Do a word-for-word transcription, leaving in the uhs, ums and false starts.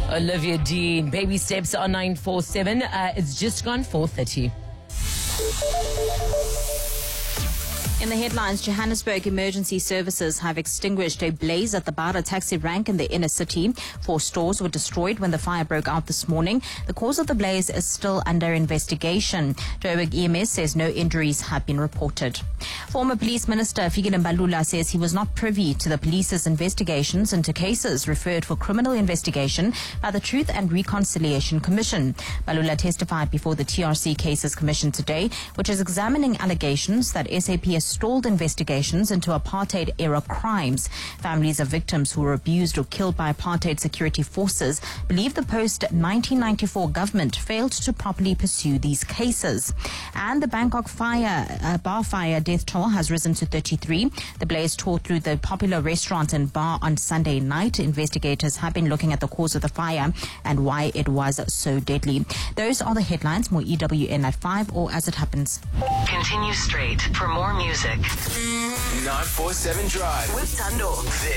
Olivia Dean, Baby Steps on nine four seven. Uh, it's just gone four thirty. In the headlines, Johannesburg emergency services have extinguished a blaze at the Bara taxi rank in the inner city. Four stores were destroyed when the fire broke out this morning. The cause of the blaze is still under investigation. Joburg E M S says no injuries have been reported. Former Police Minister Fikile Mbalula says he was not privy to the police's investigations into cases referred for criminal investigation by the Truth and Reconciliation Commission. Mbalula testified before the T R C Cases Commission today, which is examining allegations that S A P has stalled investigations into apartheid-era crimes. Families of victims who were abused or killed by apartheid security forces believe the post-nineteen ninety-four government failed to properly pursue these cases. And the Bangkok fire, uh, bar fire death toll has risen to thirty-three. The blaze tore through the popular restaurant and bar on Sunday night. Investigators have been looking at the cause of the fire and why it was so deadly. Those are the headlines. More E W N at five or as it happens. Continue straight for more music. nine four seven Drive with Tando. This